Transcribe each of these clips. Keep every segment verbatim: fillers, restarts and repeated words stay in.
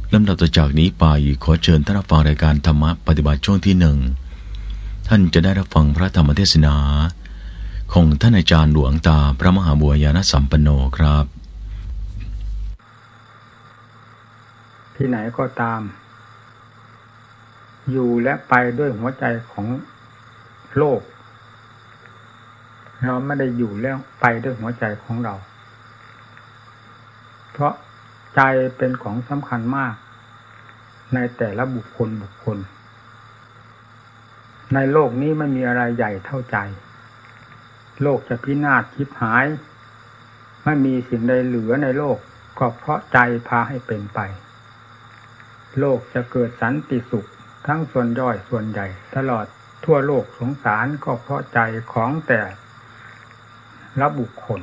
ลำดับต่อจากนี้ไปขอเชิญท่านรับฟังรายการธรรมะปฏิบัติช่วงที่หนึ่งท่านจะได้รับฟังพระธรรมเทศนาของท่านอาจารย์หลวงตาพระมหาบัวยานสัมปันโนครับที่ไหนก็ตามอยู่และไปด้วยหัวใจของโลกเราไม่ได้อยู่แล้วไปด้วยหัวใจของเราเพราะใจเป็นของสำคัญมากในแต่ละบุคคลบุคคลในโลกนี้ไม่มีอะไรใหญ่เท่าใจโลกจะพินาศชิบหายไม่มีสิ่งใดเหลือในโลกก็เพราะใจพาให้เป็นไปโลกจะเกิดสันติสุขทั้งส่วนย่อยส่วนใหญ่ตลอดทั่วโลกสงสารก็เพราะใจของแต่ละบุคคล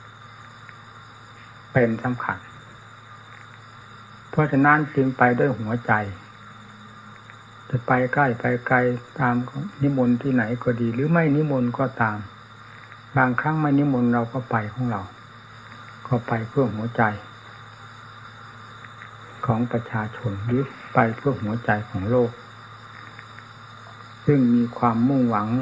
เป็นสำคัญเพราะฉะนั้นจึงไปด้วยหัวใจจะไปใกล้ไปไกลตามนิมนต์ที่ไหนก็ดีหรือไม่นิมนต์ก็ตามบางครั้งไม่นิมนต์เราก็ไปของเราก็ไปเพื่อหัวใจของประชาชนหรือไปเพื่อหัวใจของโลกซึ่งมีความมุ่งหวัง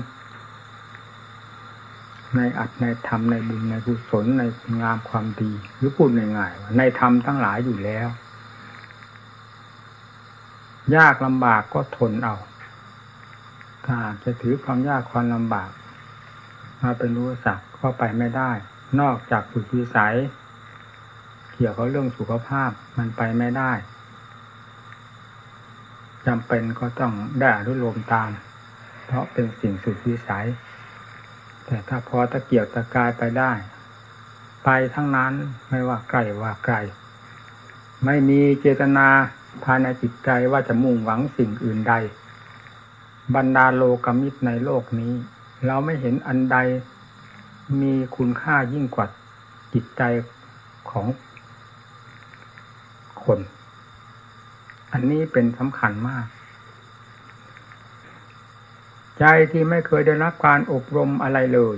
ในอัตในธรรมในบุญในกุศลในงามความดีหรือพูดง่ายๆว่าในธรรมทั้งหลายอยู่แล้วยากลำบากก็ทนเอาถ้าจะถือความยากความลำบากมาเป็นอุปสรรคก็ไปไม่ได้นอกจากฝึกวิสัยเกี่ยวกับเรื่องสุขภาพมันไปไม่ได้จำเป็นก็ต้องได้อนุโลมตามเพราะเป็นสิ่งสุดวิสัยแต่ถ้าพอตะเกียกตะกายไปได้ไปทั้งนั้นไม่ว่าไกลว่าไกลไม่มีเจตนาภายในจิตใจว่าจะมุ่งหวังสิ่งอื่นใดบรรดาโลกมิตรในโลกนี้เราไม่เห็นอันใดมีคุณค่ายิ่งกว่าจิตใจของคนอันนี้เป็นสำคัญมากใจที่ไม่เคยได้รับการอบรมอะไรเลย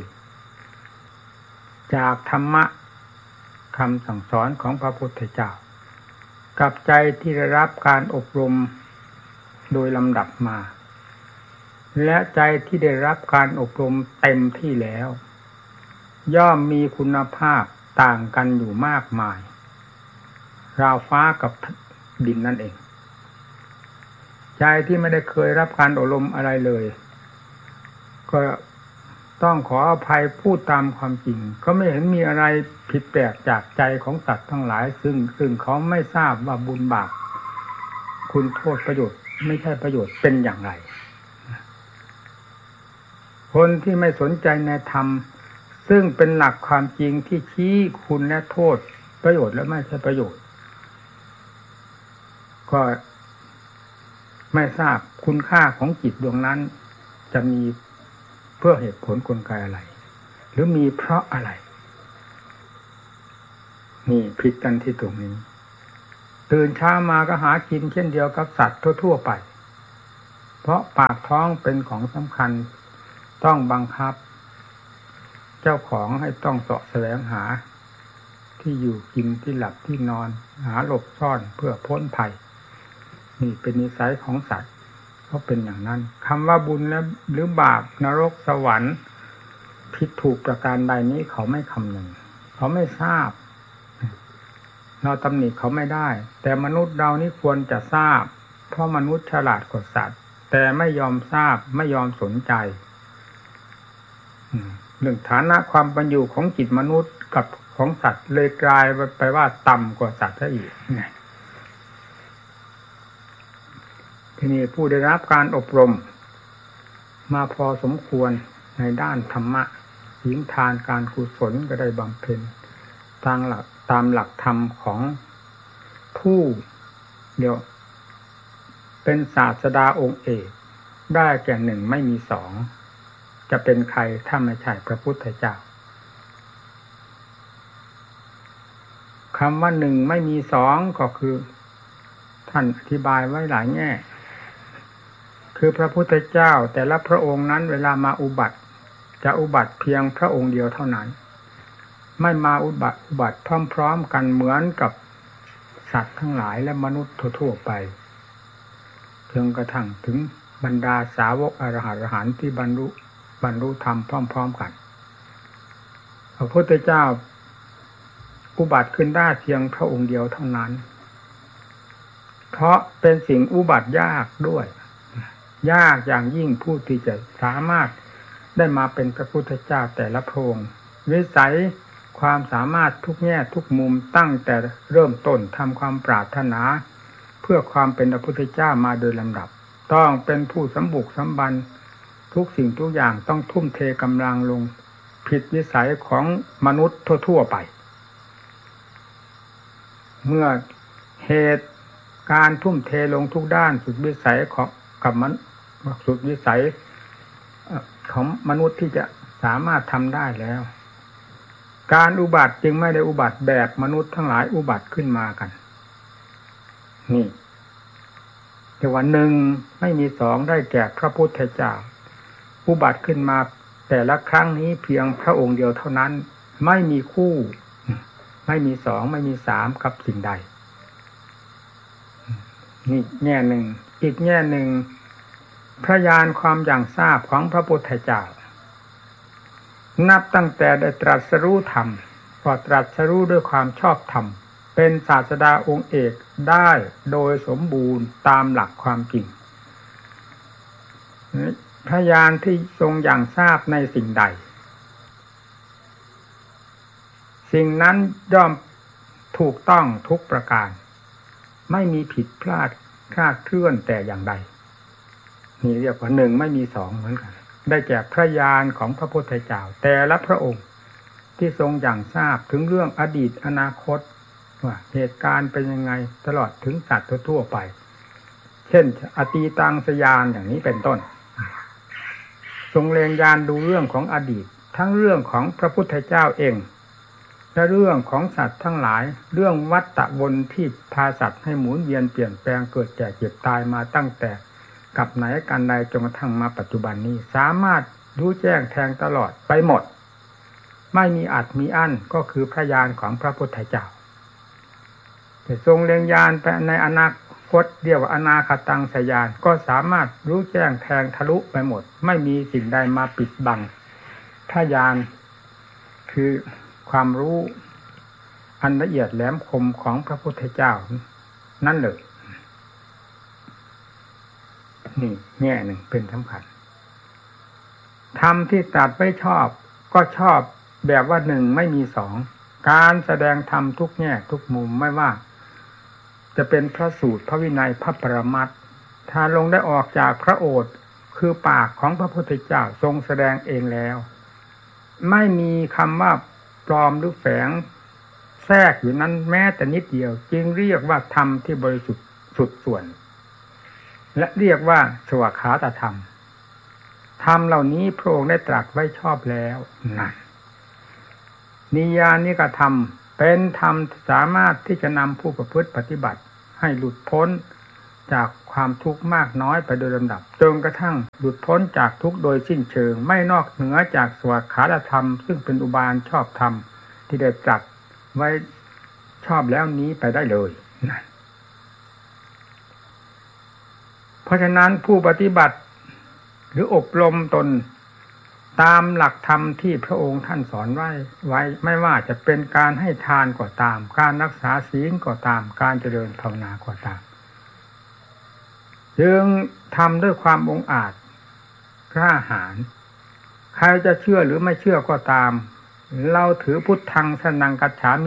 จากธรรมะคำสั่งสอนของพระพุทธเจ้ากับใจที่ได้รับการอบรมโดยลำดับมาและใจที่ได้รับการอบรมเต็มที่แล้วย่อมมีคุณภาพต่างกันอยู่มากมายราวฟ้ากับดินนั่นเองใจที่ไม่ได้เคยรับการอบรมอะไรเลยก็ต้องขออภัยพูดตามความจริงก็ไม่เห็นมีอะไรผิดแปลกจากใจของสัตว์ทั้งหลายซึ่งซึ่งเขาไม่ทราบว่าบุญบาปคุณโทษประโยชน์ไม่ใช่ประโยชน์เป็นอย่างไรคนที่ไม่สนใจในธรรมซึ่งเป็นหลักความจริงที่ชี้คุณและโทษประโยชน์และไม่ใช่ประโยชน์ก็ไม่ทราบคุณค่าของจิตดวงนั้นจะมีเพื่อเหตุผลกลไกอะไรหรือมีเพราะอะไรนี่ผิดกันที่ตรงนี้ตื่นเช้ามาก็หากินเช่นเดียวกับสัตว์ทั่วๆไปเพราะปากท้องเป็นของสำคัญต้องบังคับเจ้าของให้ต้องเสาะแสวงหาที่อยู่กินที่หลับที่นอนหาหลบซ่อนเพื่อพ้นภัยนี่เป็นนิสัยของสัตว์เขาเป็นอย่างนั้นคำว่าบุญและหรือบาปนรกสวรรค์ผิดถูกประการใดนี้เขาไม่คำนึงเขาไม่ทราบเราตำหนิเขาไม่ได้แต่มนุษย์เรานี่ควรจะทราบเพราะมนุษย์ฉลาดกว่าสัตว์แต่ไม่ยอมทราบไม่ยอมสนใจเรื่องฐานะความเป็นอยู่ของจิตมนุษย์กับของสัตว์เลยกลายไปว่าต่ำกว่าสัตว์ซะอีกไงทีนี้ผู้ได้รับการอบรมมาพอสมควรในด้านธรรมะศีลทานการกุศลก็ได้บำเพ็ญตามหลักตามหลักธรรมของผู้เดียวเป็นศาสดาองค์เอกได้แก่หนึ่งไม่มีสองจะเป็นใครถ้าไม่ใช่พระพุทธเจ้าคำว่าหนึ่งไม่มีสองก็คือท่านอธิบายไว้หลายแง่คือพระพุทธเจ้าแต่ละพระองค์นั้นเวลามาอุบัติจะอุบัติเพียงพระองค์เดียวเท่านั้นไม่มาอุบัติอุบัติพร้อมๆกันเหมือนกับสัตว์ทั้งหลายและมนุษย์ทั่วๆไปจนกระทั่งถึงบรรดาสาวกอรหันต์อรหันต์ที่บรรลุบรรลุธรรมพร้อมๆกันพระพุทธเจ้าอุบัติขึ้นได้เพียงพระองค์เดียวเท่านั้นเพราะเป็นสิ่งอุบัติยากด้วยยากอย่างยิ่งผู้ที่จะสามารถได้มาเป็นพระพุทธเจ้าแต่ละพระองค์วิสัยความสามารถทุกแง่ทุกมุมตั้งแต่เริ่มต้นทำความปรารถนาเพื่อความเป็นพระพุทธเจ้ามาโดยลำดับต้องเป็นผู้สมบุกสมบันทุกสิ่งทุกอย่างต้องทุ่มเทกำลังลงผิดวิสัยของมนุษย์ทั่วๆไปเมื่อเหตุการทุ่มเทลงทุกด้านสุดวิสัยของกับมันสุดวิสัยของมนุษย์ที่จะสามารถทำได้แล้วการอุบัติจึงไม่ได้อุบัติแบบมนุษย์ทั้งหลายอุบัติขึ้นมากันนี่แต่ว่าหนึ่งไม่มีสองได้แก่พระพุทธเจ้าอุบัติขึ้นมาแต่ละครั้งนี้เพียงพระองค์เดียวเท่านั้นไม่มีคู่ไม่มีสองไม่มีสามกับสิ่งใดนี่แง่หนึ่งอีกแง่หนึ่งพระญาณความอย่างทราบของพระพุทธเจ้านับตั้งแต่ได้ตรัสรู้ธรรมก็ตรัสรู้ด้วยความชอบธรรมเป็นศาสดาองค์เอกได้โดยสมบูรณ์ตามหลักความจริงพระญาณที่ทรงอย่างทราบในสิ่งใดสิ่งนั้นย่อมถูกต้องทุกประการไม่มีผิดพลาดคลาดเคลื่อนแต่อย่างใดนี่เรียกว่าหนึ่งไม่มีสองเหมือนกันได้แก่พระญาณของพระพุทธเจ้าแต่ละพระองค์ที่ทรงอย่างทราบถึงเรื่องอดีตอนาคตว่าเหตุการณ์เป็นยังไงตลอดถึงสัตว์ทั่วไปเช่นอตีตังสยานอย่างนี้เป็นต้นทรงเล็งญาณดูเรื่องของอดีตทั้งเรื่องของพระพุทธเจ้าเองและเรื่องของสัตว์ทั้งหลายเรื่องวัฏฏะวนที่พาสัตว์ให้หมุนเวียนเปลี่ยนแปลงเกิดแก่เจ็บตายมาตั้งแต่กับไหนกันใดจนกระทั่งมาปัจจุบันนี้สามารถรู้แจ้งแทงตลอดไปหมดไม่มีอัดมีอั้นก็คือพระญาณของพระพุทธเจ้าแต่ทรงเล็งญาณไปในอนาคตเรียกว่าอนาคตังสยานก็สามารถรู้แจ้งแทงทะลุไปหมดไม่มีสิ่งใดมาปิดบังพระญาณคือความรู้อันละเอียดแหลมคมของพระพุทธเจ้านั่นเลยนี่แง่หนึ่งเป็นสำคัญธรรมที่ตรัสไว้ชอบก็ชอบแบบว่าหนึ่งไม่มีสองการแสดงธรรมทุกแง่ทุกมุมไม่ว่าจะเป็นพระสูตรพระวินัยพระปรมัตถ์ถ้าลงได้ออกจากพระโอษฐ์คือปากของพระพุทธเจ้าทรงแสดงเองแล้วไม่มีคำว่าปลอมหรือแฝงแทรกอยู่นั้นแม้แต่นิดเดียวจึงเรียกว่าธรรมที่บริสุทธิ์สุดส่วนและเรียกว่าสวากขาตธรรมธรรมเหล่านี้พระองค์ได้ตรัสไว้ชอบแล้วนั่นนิยานิกธรรมเป็นธรรมสามารถที่จะนำผู้ประพฤติปฏิบัติให้หลุดพ้นจากความทุกข์มากน้อยไปโดยลำดับจนกระทั่งหลุดพ้นจากทุกข์โดยสิ้นเชิงไม่นอกเหนือจากสวากขาตธรรมซึ่งเป็นอุบาลชอบธรรมที่ได้ตรัสไว้ชอบแล้วนี้ไปได้เลยนั่นเพราะฉะนั้นผู้ปฏิบัติหรืออบรมตนตามหลักธรรมที่พระองค์ท่านสอนไว้ไว้ไม่ว่าจะเป็นการให้ทานก็ตามการรักษาศีลก็ตามการเจริญภาวนาก็ตามจึงทำด้วยความองอาจกล้าหาญใครจะเชื่อหรือไม่เชื่อก็ตามเราถือพุทธังสนังกัจฉามิ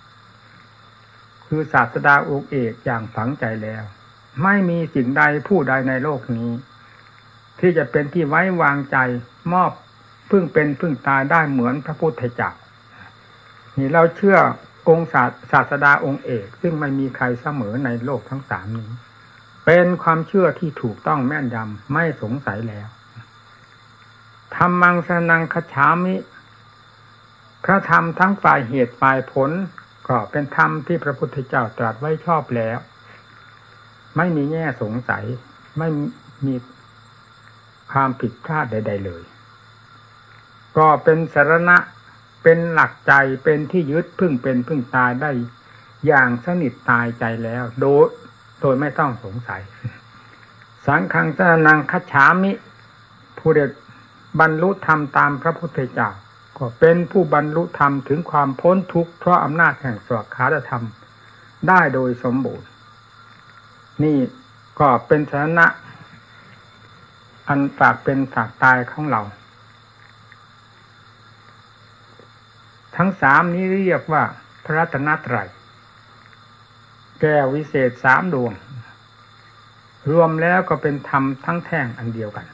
คือศาสดาองค์เอกอย่างฝังใจแล้วไม่มีสิ่งใดผู้ใดในโลกนี้ที่จะเป็นที่ไว้วางใจมอบพึ่งเป็นพึ่งตายได้เหมือนพระพุทธเจ้านี่เราเชื่อองค์ศาสดาองค์เอกซึ่งไม่มีใครเสมอในโลกทั้งสามนี้เป็นความเชื่อที่ถูกต้องแม่นยำไม่สงสัยแล้วธัมมังสรณังคัจฉามิพระธรรมทั้งฝ่ายเหตุฝ่ายผลก็เป็นธรรมที่พระพุทธเจ้าตรัสไว้ชอบแล้วไม่มีแง่สงสัยไม่มีความผิดพลาดใดๆเลยก็เป็นสรณะเป็นหลักใจเป็นที่ยึดพึ่งเป็นพึ่งตายได้อย่างสนิทตายใจแล้วโดยโดยไม่ต้องสงสัยสังฆังสรณังคัจฉามิผู้ได้บรรลุธรรมตามพระพุทธเจ้าก็เป็นผู้บรรลุธรรมถึงความพ้นทุกข์เพราะอำนาจแห่งสวขาตธรรมได้โดยสมบูรณ์นี่ก็เป็นสถานะอันฝากเป็นฝากตายของเราทั้งสามนี้เรียกว่าพระรัตนตรัยแก้ววิเศษสามดวงรวมแล้วก็เป็นธรรมทั้งแท่งอันเดียวกัน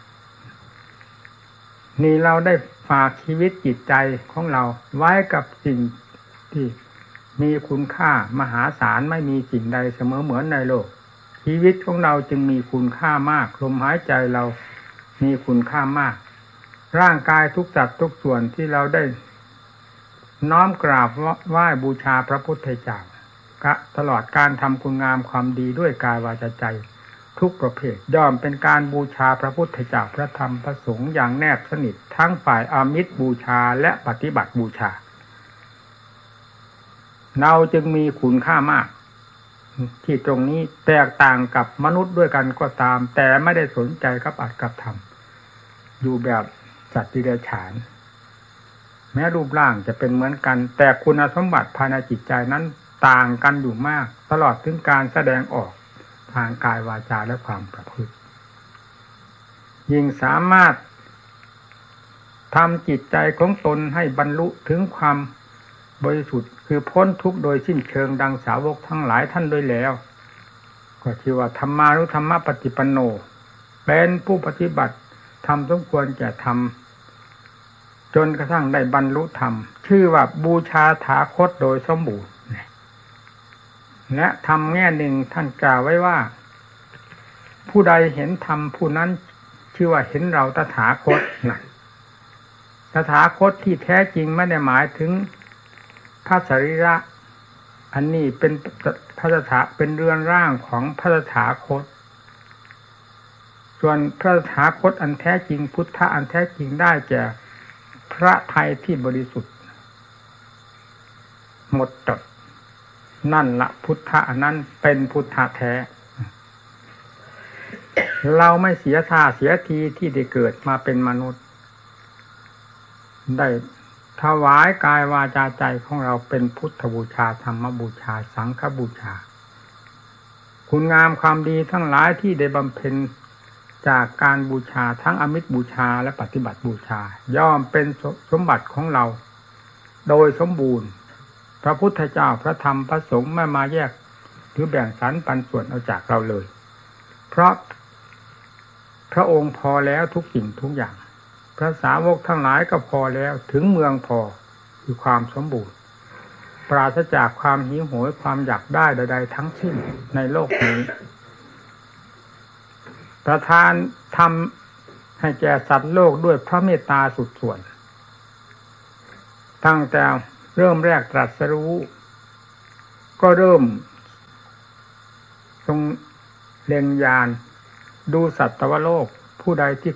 นี่เราได้ฝากชีวิตจิตใจของเราไว้กับสิ่งที่มีคุณค่ามหาศาลไม่มีสิ่งใดเสมอเหมือนในโลกชีวิตของเราจึงมีคุณค่ามากลมหายใจเรามีคุณค่ามากร่างกายทุกสัดทุกส่วนที่เราได้น้อมกราบไหว้บูชาพระพุทธเจ้าตลอดการทำคุณงามความดีด้วยกายวาจาใจทุกประเภทย่อมเป็นการบูชาพระพุทธเจ้าพระธรรมพระสงฆ์อย่างแนบสนิททั้งฝ่ายอามิสบูชาและปฏิบัติบูชาเราจึงมีคุณค่ามากที่ตรงนี้แตกต่างกับมนุษย์ด้วยกันก็ตามแต่ไม่ได้สนใจกับอัตกับธรรมอยู่แบบสัตว์ดิเรกชันแม้รูปร่างจะเป็นเหมือนกันแต่คุณสมบัติภายในจิตใจนั้นต่างกันอยู่มากตลอดถึงการแสดงออกทางกายวาจาและความประพฤติยิ่งสามารถทำจิตใจของตนให้บรรลุถึงความบริสุทธิ์คือพ้นทุกข์โดยสิ้นเชิงดังสาวกทั้งหลายท่านด้วยแล้วก็ชื่อว่าธรรมานุธรรมปฏิปันโนเป็นผู้ปฏิบัติทำสมควรแก่ธรรมจนกระทั่งได้บรรลุธรรมชื่อว่าบูชาถาคตโดยสมบูรณ์และธรรมแง่หนึ่งท่านกล่าวไว้ว่าผู้ใดเห็นธรรมผู้นั้นชื่อว่าเห็นเราตถาคตนะตถาคตที่แท้จริงไม่ได้หมายถึงพระสรีระอันนี้เป็นพระตถาเป็นเรือนร่างของพระตถาคตส่วนพระตถาคตอันแท้จริงพุทธะอันแท้จริงได้แก่พระทัยที่บริสุทธิ์หมดจดนั่นละพุทธะอันนั้นเป็นพุทธะแท้เราไม่เสียท่าเสียทีที่ได้เกิดมาเป็นมนุษย์ได้ถวายกายวาจาใจของเราเป็นพุทธบูชาธรรมบูชาสังฆบูชาคุณงามความดีทั้งหลายที่ได้บำเพ็ญจากการบูชาทั้งอมิตรบูชาและปฏิบัติบูชาย่อมเป็นสมบัติของเราโดยสมบูรณ์พระพุทธเจ้าพระธรรมพระสงฆ์ไม่มาแยกหรือแบ่งสรรปันส่วนเอาจากเราเลยเพราะพระองค์พอแล้วทุกสิ่งทุกอย่างพระสาวกทั้งหลายก็พอแล้วถึงเมืองพอคือความสมบูรณ์ปราศจากความหิวโหยความอยากได้ใดๆทั้งสิ้นในโลกนี้ประทานทำให้แก่สัตว์โลกด้วยพระเมตตาสุดส่วนตั้งแต่เริ่มแรกตรัสรู้ก็เริ่มทรงเล็งญาณดูสัตวโลกผู้ใดที่